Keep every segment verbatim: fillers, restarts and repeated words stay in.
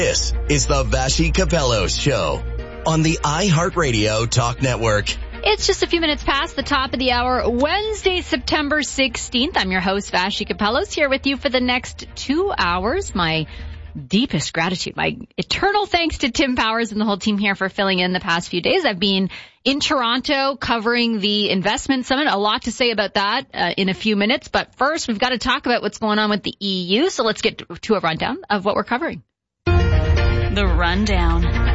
This is the Vassy Kapelos Show on the iHeartRadio Talk Network. It's just a few minutes past the top of the hour, Wednesday, September sixteenth. I'm your host, Vassy Kapelos, here with you for the next two hours. My deepest gratitude, my eternal thanks to Tim Powers and the whole team here for filling in the past few days. I've been in Toronto covering the investment summit. A lot to say about that uh, in a few minutes. But first, we've got to talk about what's going on with the E U. So let's get to a rundown of what we're covering. The rundown.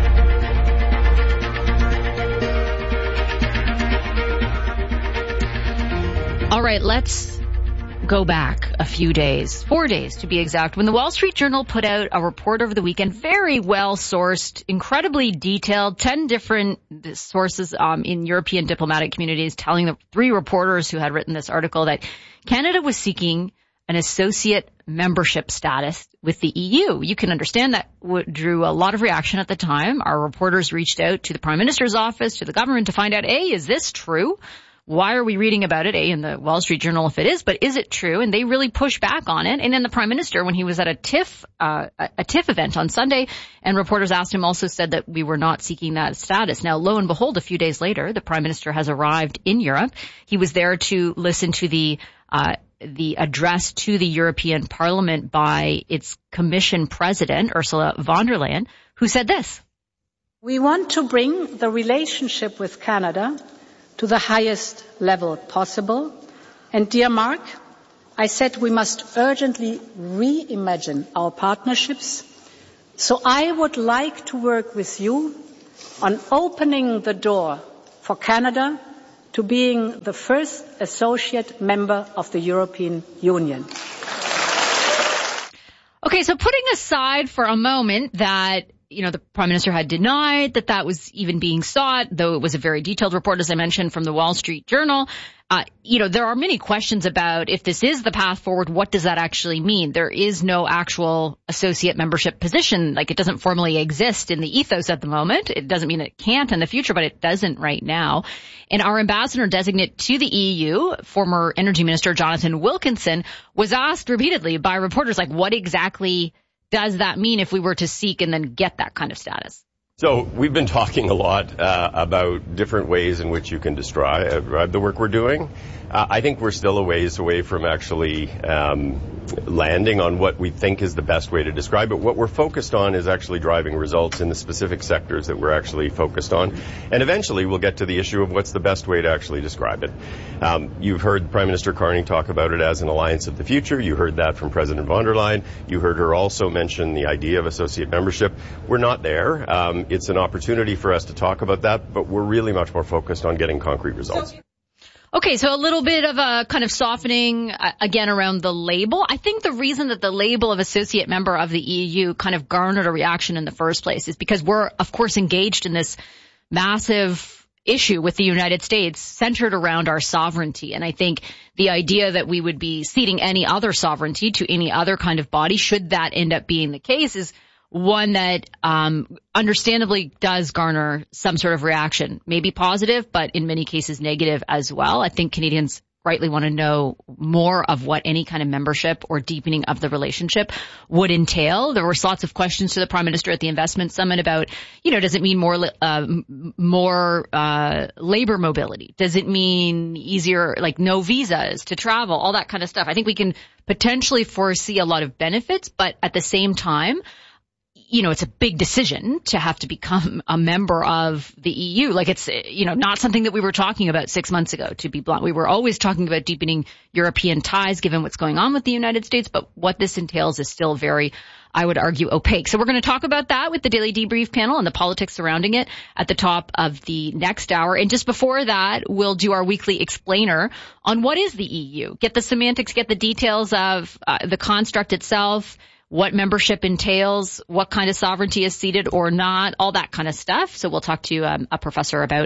All right, let's go back a few days, four days to be exact, when the Wall Street Journal put out a report over the weekend, very well sourced, incredibly detailed, ten different sources um, in European diplomatic communities telling the three reporters who had written this article that Canada was seeking an associate membership status with the E U. You can understand that drew a lot of reaction at the time. Our reporters reached out to the Prime Minister's office, to the government to find out, A, is this true? Why are we reading about it, A, in the Wall Street Journal if it is, but is it true? And they really pushed back on it. And then the Prime Minister, when he was at a TIFF, uh, a TIFF event on Sunday, and reporters asked him, also said that we were not seeking that status. Now, lo and behold, a few days later, the Prime Minister has arrived in Europe. He was there to listen to the, uh, the address to the European Parliament by its Commission President, Ursula von der Leyen, who said this. We want to bring the relationship with Canada to the highest level possible. And dear Mark, I said we must urgently reimagine our partnerships. So I would like to work with you on opening the door for Canada to being the first associate member of the European Union. Okay, so putting aside for a moment that you know, the Prime Minister had denied that that was even being sought, though it was a very detailed report, as I mentioned, from the Wall Street Journal. Uh, you know, there are many questions about if this is the path forward, what does that actually mean? There is no actual associate membership position. Like, it doesn't formally exist in the ethos at the moment. It doesn't mean it can't in the future, but it doesn't right now. And our ambassador designate to the E U, former Energy Minister Jonathan Wilkinson, was asked repeatedly by reporters, like, what exactly does that mean if we were to seek and then get that kind of status? So we've been talking a lot uh, about different ways in which you can describe uh, the work we're doing. Uh, I think we're still a ways away from actually um, landing on what we think is the best way to describe it. What we're focused on is actually driving results in the specific sectors that we're actually focused on. And eventually we'll get to the issue of what's the best way to actually describe it. Um, you've heard Prime Minister Carney talk about it as an alliance of the future. You heard that from President von der Leyen. You heard her also mention the idea of associate membership. We're not there. Um, it's an opportunity for us to talk about that, but we're really much more focused on getting concrete results. Okay, so a little bit of a kind of softening, uh, again, around the label. I think the reason that the label of associate member of the E U kind of garnered a reaction in the first place is because we're, of course, engaged in this massive issue with the United States centered around our sovereignty. And I think the idea that we would be ceding any other sovereignty to any other kind of body, should that end up being the case, is one that um understandably does garner some sort of reaction, maybe positive, but in many cases negative as well. I think Canadians rightly want to know more of what any kind of membership or deepening of the relationship would entail. There were lots of questions to the Prime Minister at the Investment Summit about, you know, does it mean more uh, more uh labor mobility? Does it mean easier, like no visas to travel, all that kind of stuff? I think we can potentially foresee a lot of benefits, but at the same time, you know, it's a big decision to have to become a member of the E U. Like, it's, you know, not something that we were talking about six months ago, to be blunt. We were always talking about deepening European ties given what's going on with the United States, but what this entails is still very, I would argue, opaque. So we're going to talk about that with the Daily Debrief panel and the politics surrounding it at the top of the next hour. And just before that, we'll do our weekly explainer on what is the E U. Get the semantics, get the details of uh, the construct itself, what membership entails, what kind of sovereignty is ceded or not, all that kind of stuff. So we'll talk to um, a professor about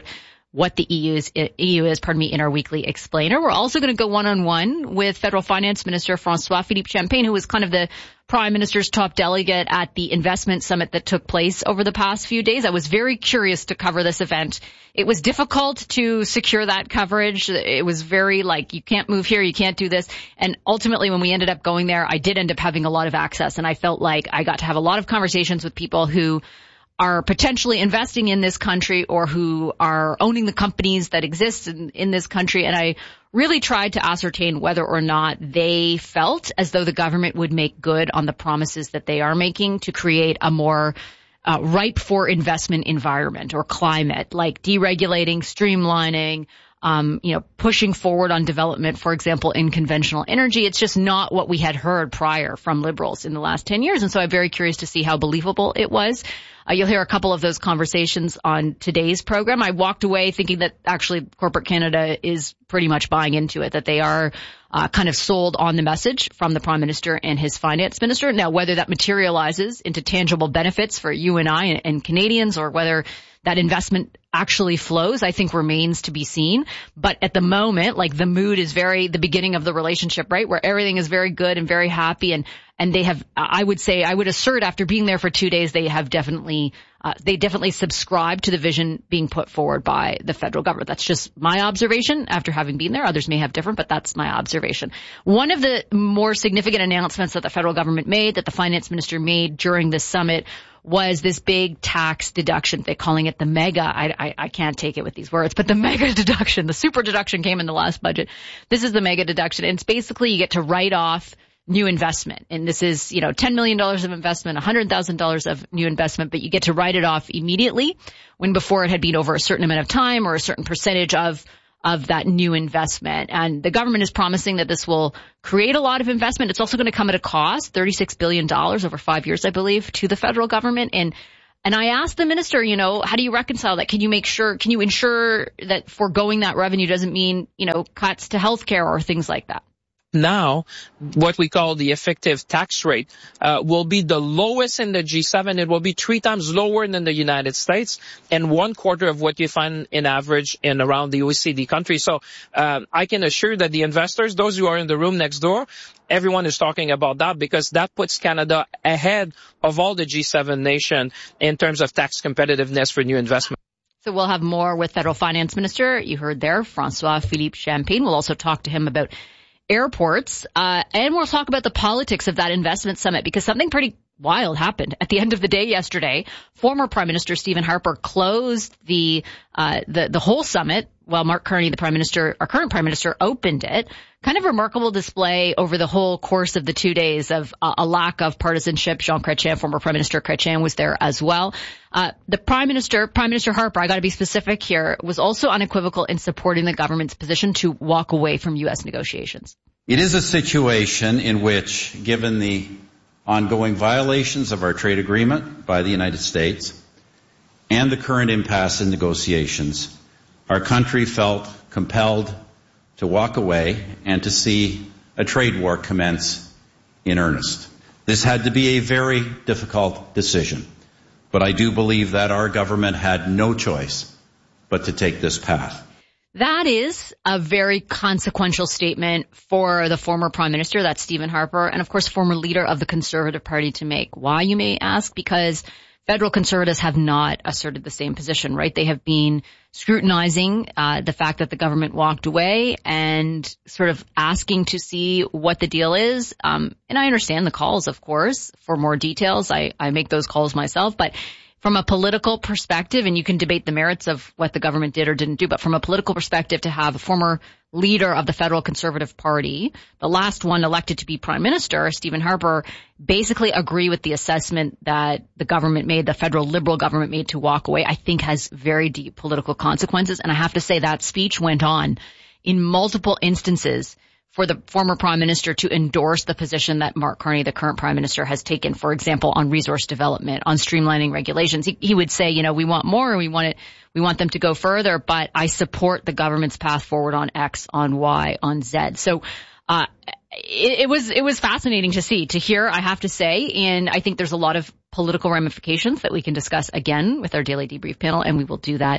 what the E U is, E U is, pardon me, in our weekly explainer. We're also going to go one-on-one with Federal Finance Minister François-Philippe Champagne, who was kind of the Prime Minister's top delegate at the investment summit that took place over the past few days. I was very curious to cover this event. It was difficult to secure that coverage. It was very like, you can't move here, you can't do this. And ultimately, when we ended up going there, I did end up having a lot of access, and I felt like I got to have a lot of conversations with people who are potentially investing in this country or who are owning the companies that exist in, in this country. And I really tried to ascertain whether or not they felt as though the government would make good on the promises that they are making to create a more uh, ripe for investment environment or climate, like deregulating, streamlining, um, you know, pushing forward on development, for example, in conventional energy. It's just not what we had heard prior from Liberals in the last ten years. And so I'm very curious to see how believable it was. Uh, you'll hear a couple of those conversations on today's program. I walked away thinking that actually corporate Canada is pretty much buying into it, that they are uh, kind of sold on the message from the Prime Minister and his Finance Minister. Now, whether that materializes into tangible benefits for you and I and, and Canadians, or whether that investment actually flows, I think remains to be seen. But at the moment, like, the mood is very the beginning of the relationship, right? Where everything is very good and very happy. And, and they have, I would say, I would assert after being there for two days, they have definitely, uh, they definitely subscribe to the vision being put forward by the federal government. That's just my observation after having been there. Others may have different, but that's my observation. One of the more significant announcements that the federal government made, that the finance minister made during this summit, was this big tax deduction. They're calling it the mega. I, I, I can't take it with these words, but the mega deduction, the super deduction came in the last budget. This is the mega deduction. And it's basically you get to write off new investment. And this is, you know, ten million dollars of investment, one hundred thousand dollars of new investment, but you get to write it off immediately, when before it had been over a certain amount of time or a certain percentage of of that new investment. And the government is promising that this will create a lot of investment. It's also going to come at a cost, thirty-six billion dollars over five years, I believe, to the federal government. And and I asked the minister, you know, how do you reconcile that? Can you make sure, can you ensure that foregoing that revenue doesn't mean, you know, cuts to healthcare or things like that? Now, what we call the effective tax rate uh, will be the lowest in the G seven. It will be three times lower than the United States and one quarter of what you find in average in around the O E C D countries. So uh, I can assure that the investors, those who are in the room next door, everyone is talking about that, because that puts Canada ahead of all the G seven nations in terms of tax competitiveness for new investment. So we'll have more with Federal Finance Minister. You heard there, François-Philippe Champagne. We'll also talk to him about airports, uh, and we'll talk about the politics of that investment summit, because something pretty wild happened at the end of the day yesterday. Former Prime Minister Stephen Harper closed the uh the the whole summit, while Mark Carney, the Prime Minister, our current Prime Minister, opened it. Kind of remarkable display over the whole course of the two days of uh, a lack of partisanship. Jean Chrétien, former Prime Minister Chrétien, was there as well. Uh the Prime Minister, Prime Minister Harper, I got to be specific here, was also unequivocal in supporting the government's position to walk away from U S negotiations. It is a situation in which, given the ongoing violations of our trade agreement by the United States and the current impasse in negotiations, our country felt compelled to walk away and to see a trade war commence in earnest. This had to be a very difficult decision, but I do believe that our government had no choice but to take this path. That is a very consequential statement for the former Prime Minister, that's Stephen Harper, and of course former leader of the Conservative Party to make. Why, you may ask? Because federal Conservatives have not asserted the same position, right? They have been scrutinizing uh the fact that the government walked away and sort of asking to see what the deal is. Um and I understand the calls, of course, for more details. I, I make those calls myself, but from a political perspective, and you can debate the merits of what the government did or didn't do, but from a political perspective, to have a former leader of the federal Conservative Party, the last one elected to be Prime Minister, Stephen Harper, basically agree with the assessment that the government made, the federal Liberal government made, to walk away, I think has very deep political consequences. And I have to say that speech went on in multiple instances for the former Prime Minister to endorse the position that Mark Carney, the current Prime Minister, has taken, for example, on resource development, on streamlining regulations. He, he would say, you know, we want more, we want it, we want them to go further, but I support the government's path forward on X, on Y, on Z. So, uh, it, it was, it was fascinating to see, to hear, I have to say, and I think there's a lot of political ramifications that we can discuss again with our daily debrief panel, and we will do that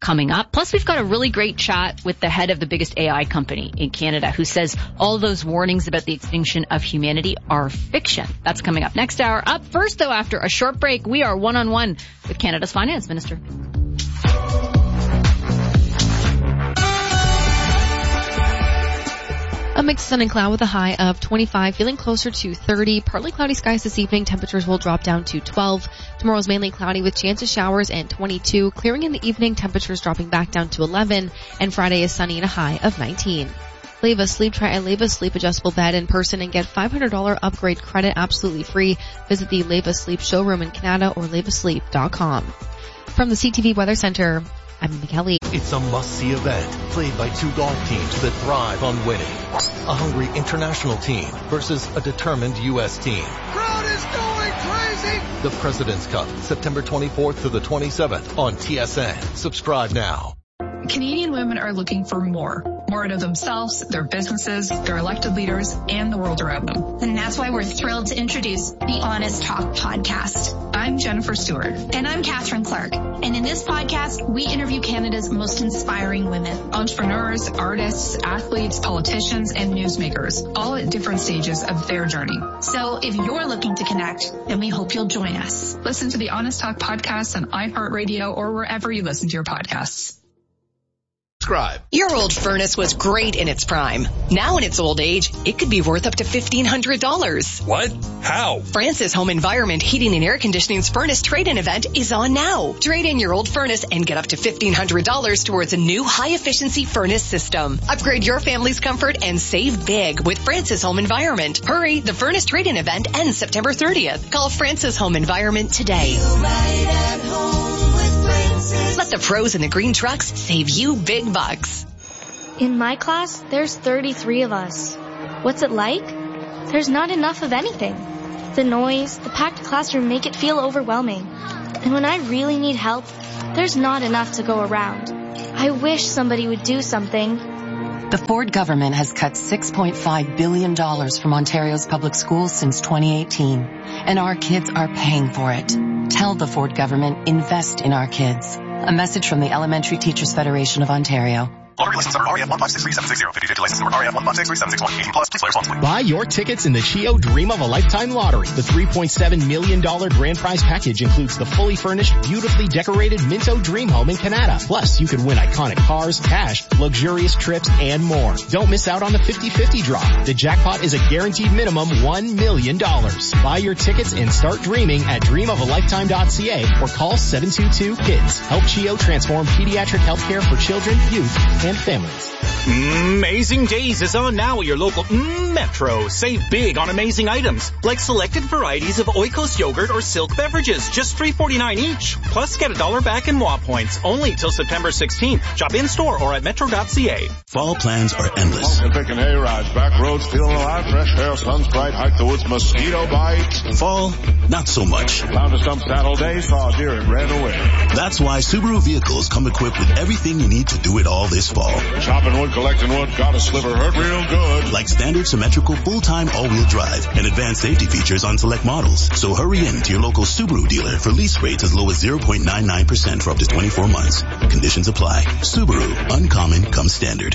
coming up. Plus, we've got a really great chat with the head of the biggest A I company in Canada who says all those warnings about the extinction of humanity are fiction. That's coming up next hour. Up first, though, after a short break, we are one-on-one with Canada's Finance Minister. A mixed sun and cloud with a high of twenty-five, feeling closer to thirty. Partly cloudy skies this evening. Temperatures will drop down to twelve. Tomorrow's mainly cloudy with chance of showers and twenty-two. Clearing in the evening, temperatures dropping back down to eleven. And Friday is sunny and a high of nineteen. Leva Sleep. Try a Leva Sleep adjustable bed in person and get five hundred dollars upgrade credit absolutely free. Visit the Leva Sleep showroom in Canada or leva sleep dot com. From the C T V Weather Center, I'm McKelly. It's a must-see event played by two golf teams that thrive on winning. A hungry international team versus a determined U S team. Crowd is going crazy! The President's Cup, September twenty-fourth to the twenty-seventh on T S N. Subscribe now. Canadian women are looking for more. More out of themselves, their businesses, their elected leaders, and the world around them. And that's why we're thrilled to introduce the Honest Talk podcast. I'm Jennifer Stewart. And I'm Catherine Clark. And in this podcast, we interview Canada's most inspiring women. Entrepreneurs, artists, athletes, politicians, and newsmakers, all at different stages of their journey. So if you're looking to connect, then we hope you'll join us. Listen to the Honest Talk podcast on iHeartRadio or wherever you listen to your podcasts. Subscribe. Your old furnace was great in its prime. Now in its old age, it could be worth up to fifteen hundred dollars. What? How? Francis Home Environment Heating and Air Conditioning's furnace trade-in event is on now. Trade in your old furnace and get up to fifteen hundred dollars towards a new high-efficiency furnace system. Upgrade your family's comfort and save big with Francis Home Environment. Hurry, the furnace trade-in event ends September thirtieth. Call Francis Home Environment today. Right at home with Francis. Let the pros in the green trucks save you big bucks. In my class, there's thirty-three of us. What's it like? There's not enough of anything. The noise, the packed classroom make it feel overwhelming. And when I really need help, there's not enough to go around. I wish somebody would do something. The Ford government has cut six point five billion dollars from Ontario's public schools since twenty eighteen, and our kids are paying for it. Tell the Ford government, invest in our kids. A message from the Elementary Teachers Federation of Ontario. Lottery license number R E F one five six three seven six zero. fifty fifty license number R E F one five six three seven six one. eighteen plus. Please play responsibly. Buy your tickets in the C H I O Dream of a Lifetime Lottery. The three point seven million dollars grand prize package includes the fully furnished, beautifully decorated Minto Dream Home in Canada. Plus, you could win iconic cars, cash, luxurious trips, and more. Don't miss out on the fifty fifty draw. The jackpot is a guaranteed minimum one million dollars. Buy your tickets and start dreaming at dream of a lifetime dot c a or call seven two two KIDS. Help C H I O transform pediatric healthcare for children, youth, and families. Amazing Days is on now at your local Metro. Save big on amazing items, like selected varieties of Oikos yogurt or Silk beverages, just three forty-nine each. Plus, get a dollar back in W A points, only till September sixteenth. Shop in-store or at metro dot c a. Fall plans are endless. And picking hay rides, back roads, feeling alive, fresh air, sun's bright, hike the woods, mosquito bite. Fall, not so much. Found a stump saddle day, saw a deer and ran away. That's why Subaru vehicles come equipped with everything you need to do it all this fall. Chopping wood, collecting wood, got a sliver, hurt real good. Like standard symmetrical full-time all-wheel drive and advanced safety features on select models. So hurry in to your local Subaru dealer for lease rates as low as zero point nine nine percent for up to twenty-four months. Conditions apply. Subaru, uncommon comes standard.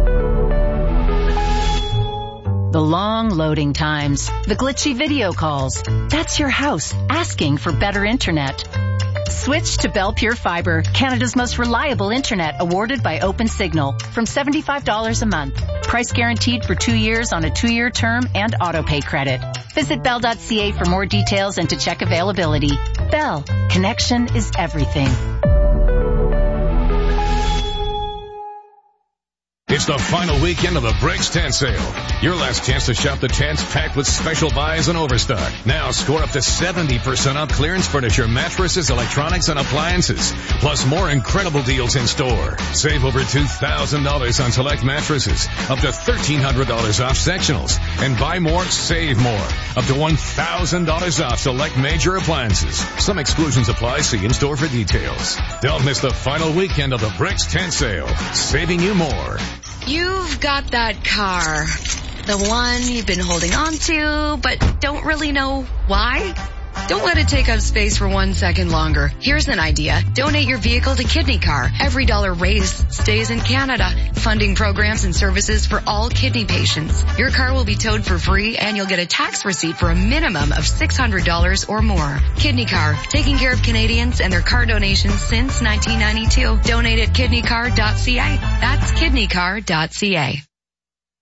The long loading times, the glitchy video calls. That's your house asking for better internet. Switch to Bell Pure Fiber, Canada's most reliable internet, awarded by OpenSignal, from seventy-five dollars a month. Price guaranteed for two years on a two-year term and auto-pay credit. Visit bell dot c a for more details and to check availability. Bell, connection is everything. It's the final weekend of the Bricks Tent Sale. Your last chance to shop the tents packed with special buys and overstock. Now score up to seventy percent off clearance furniture, mattresses, electronics, and appliances. Plus more incredible deals in store. Save over two thousand dollars on select mattresses. Up to thirteen hundred dollars off sectionals. And buy more, save more. Up to one thousand dollars off select major appliances. Some exclusions apply. See in store for details. Don't miss the final weekend of the Bricks Tent Sale. Saving you more. You've got that car, the one you've been holding on to, but don't really know why. Don't let it take up space for one second longer. Here's an idea. Donate your vehicle to Kidney Car. Every dollar raised stays in Canada, funding programs and services for all kidney patients. Your car will be towed for free and you'll get a tax receipt for a minimum of six hundred dollars or more. Kidney Car, taking care of Canadians and their car donations since nineteen ninety-two. Donate at kidney car dot c a. That's kidney car dot c a.